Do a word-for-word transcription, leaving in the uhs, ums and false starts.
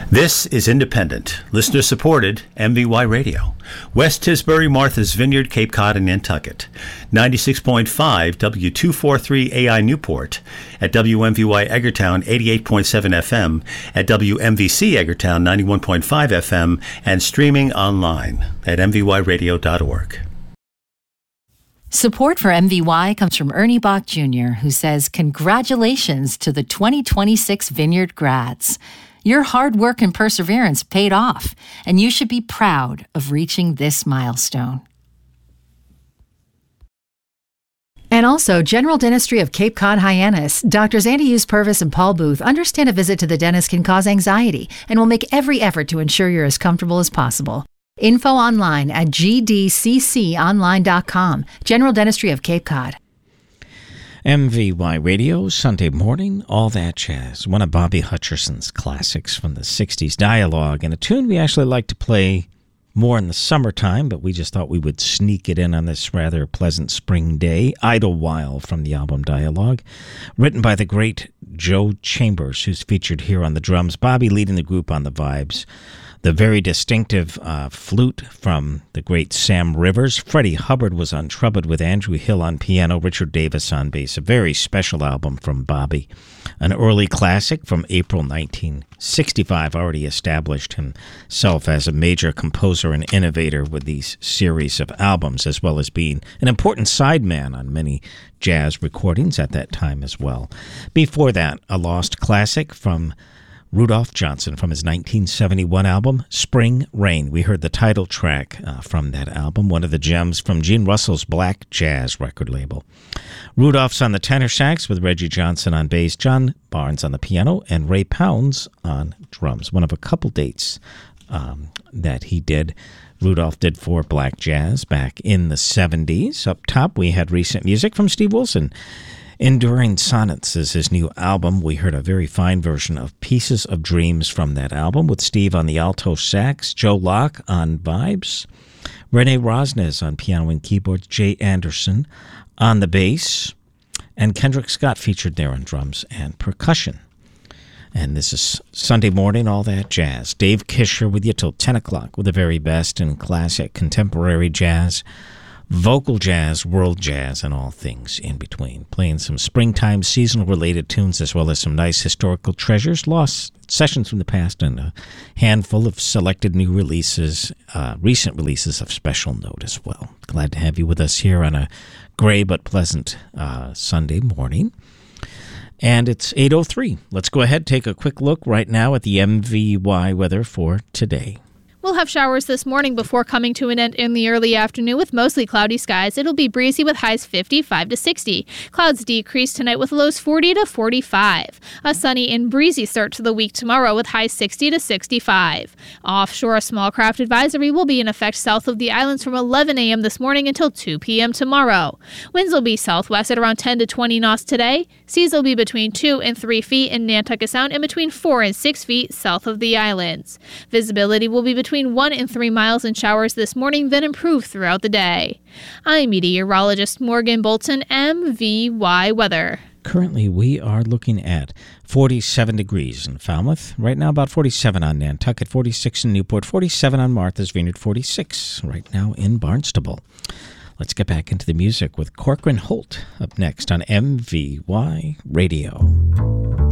This is independent, listener-supported M V Y Radio. West Tisbury, Martha's Vineyard, Cape Cod, and Nantucket. ninety-six point five W two forty-three A I Newport. At W M V Y Eggertown, eighty-eight point seven F M. At W M V C Eggertown, ninety-one point five F M. And streaming online at m v y radio dot org. Support for M V Y comes from Ernie Bach Junior, who says, congratulations to the twenty twenty-six Vineyard grads. Your hard work and perseverance paid off, and you should be proud of reaching this milestone. And also, General Dentistry of Cape Cod Hyannis. Doctors Andy Hughes Purvis and Paul Booth understand a visit to the dentist can cause anxiety and will make every effort to ensure you're as comfortable as possible. Info online at g d c c online dot com. General Dentistry of Cape Cod. M V Y Radio, Sunday morning, all that jazz. One of Bobby Hutcherson's classics from the sixties, Dialogue, and a tune we actually like to play more in the summertime, but we just thought we would sneak it in on this rather pleasant spring day. Idlewild from the album Dialogue, written by the great Joe Chambers, who's featured here on the drums, Bobby leading the group on the vibes. The very distinctive uh, flute from the great Sam Rivers. Freddie Hubbard was on trumpet with Andrew Hill on piano, Richard Davis on bass. A very special album from Bobby. An early classic from April nineteen sixty-five, already established himself as a major composer and innovator with these series of albums, as well as being an important sideman on many jazz recordings at that time as well. Before that, a lost classic from Rudolph Johnson from his nineteen seventy-one album, Spring Rain. We heard the title track uh, from that album, one of the gems from Gene Russell's Black Jazz record label. Rudolph's on the tenor sax with Reggie Johnson on bass, John Barnes on the piano, and Ray Pounds on drums. One of a couple dates um, that he did. Rudolph did for Black Jazz back in the seventies. Up top, we had recent music from Steve Wilson. Enduring Sonnets is his new album. We heard a very fine version of Pieces of Dreams from that album with Steve on the alto sax, Joe Locke on vibes, Rene Rosnes on piano and keyboards, Jay Anderson on the bass, and Kendrick Scott featured there on drums and percussion. And this is Sunday morning, all that jazz. Dave Kisher with you till ten o'clock with the very best in classic contemporary jazz, vocal jazz, world jazz, and all things in between. Playing some springtime seasonal-related tunes as well as some nice historical treasures, lost sessions from the past, and a handful of selected new releases, uh, recent releases of special note as well. Glad to have you with us here on a gray but pleasant uh, Sunday morning. And it's eight oh three. Let's go ahead, take a quick look right now at the M V Y weather for today. We'll have showers this morning before coming to an end in the early afternoon with mostly cloudy skies. It'll be breezy with highs fifty-five to sixty. Clouds decrease tonight with lows forty to forty-five. A sunny and breezy start to the week tomorrow with highs sixty to sixty-five. Offshore, a small craft advisory will be in effect south of the islands from eleven a.m. this morning until two p.m. tomorrow. Winds will be southwest at around ten to twenty knots today. Seas will be between two and three feet in Nantucket Sound and between four and six feet south of the islands. Visibility will be between Between one and three miles in showers this morning, then improve throughout the day. I'm meteorologist Morgan Bolton, M V Y Weather. Currently, we are looking at forty-seven degrees in Falmouth. Right now, about forty-seven on Nantucket, forty-six in Newport, forty-seven on Martha's Vineyard, forty-six right now in Barnstable. Let's get back into the music with Corcoran Holt up next on M V Y Radio.